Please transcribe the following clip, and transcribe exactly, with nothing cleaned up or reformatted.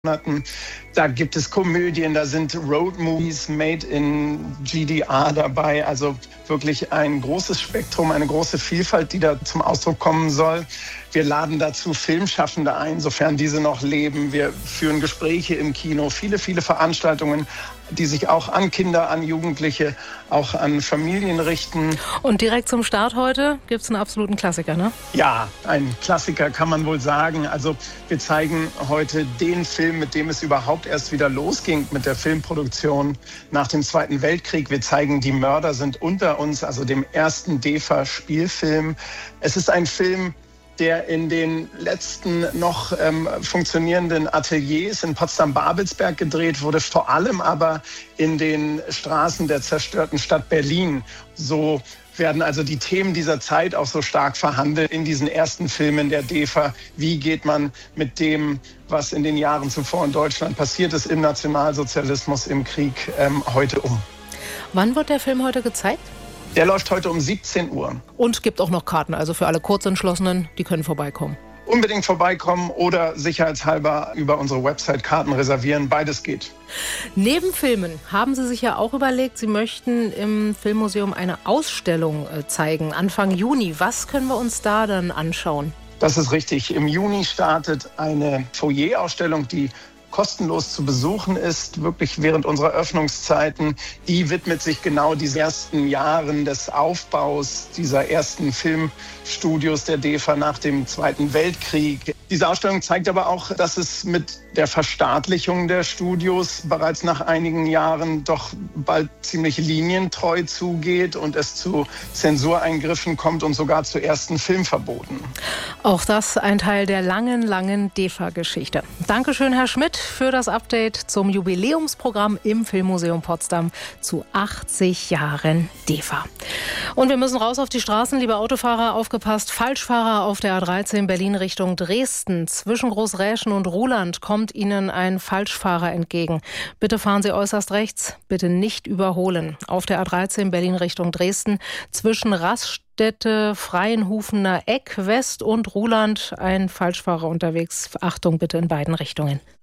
Monaten. Da gibt es Komödien, da sind Roadmovies made in G D R dabei. Also wirklich ein großes Spektrum, eine große Vielfalt, die da zum Ausdruck kommen soll. Wir laden dazu Filmschaffende ein, sofern diese noch leben. Wir führen Gespräche im Kino, viele, viele Veranstaltungen, die sich auch an Kinder, an Jugendliche, auch an Familien richten. Und direkt zum Start heute gibt es einen absoluten Klassiker, ne? Ja, ein Klassiker kann man wohl sagen. Also wir zeigen heute den Film, mit dem es überhaupt erst wieder losging mit der Filmproduktion nach dem Zweiten Weltkrieg. Wir zeigen Die Mörder sind unter uns, also dem ersten D E F A-Spielfilm. Es ist ein Film, der in den letzten noch ähm, funktionierenden Ateliers in Potsdam-Babelsberg gedreht wurde, vor allem aber in den Straßen der zerstörten Stadt Berlin. So werden also die Themen dieser Zeit auch so stark verhandelt in diesen ersten Filmen der D E F A. Wie geht man mit dem, was in den Jahren zuvor in Deutschland passiert ist, im Nationalsozialismus, im Krieg, ähm, heute um? Wann wird der Film heute gezeigt? Der läuft heute um siebzehn Uhr. Und gibt auch noch Karten, also für alle Kurzentschlossenen, die können vorbeikommen. Unbedingt vorbeikommen oder sicherheitshalber über unsere Website Karten reservieren. Beides geht. Neben Filmen haben Sie sich ja auch überlegt, Sie möchten im Filmmuseum eine Ausstellung zeigen, Anfang Juni. Was können wir uns da dann anschauen? Das ist richtig. Im Juni startet eine Foyerausstellung, die kostenlos zu besuchen ist, wirklich während unserer Öffnungszeiten. Die widmet sich genau diesen ersten Jahren des Aufbaus dieser ersten Filmstudios der D E F A nach dem Zweiten Weltkrieg. Diese Ausstellung zeigt aber auch, dass es mit der Verstaatlichung der Studios bereits nach einigen Jahren doch bald ziemlich linientreu zugeht und es zu Zensureingriffen kommt und sogar zu ersten Filmverboten. Auch das ein Teil der langen, langen D E F A-Geschichte. Dankeschön, Herr Schmidt, für das Update zum Jubiläumsprogramm im Filmmuseum Potsdam zu achtzig Jahren D E F A. Und wir müssen raus auf die Straßen, liebe Autofahrer, aufgepasst. Falschfahrer auf der A dreizehn Berlin Richtung Dresden. Zwischen Großräschen und Ruhland kommt Ihnen ein Falschfahrer entgegen. Bitte fahren Sie äußerst rechts, bitte nicht überholen. Auf der A dreizehn Berlin Richtung Dresden zwischen Raststätte, Freienhufener Eck, West und Ruhland ein Falschfahrer unterwegs. Achtung bitte in beiden Richtungen.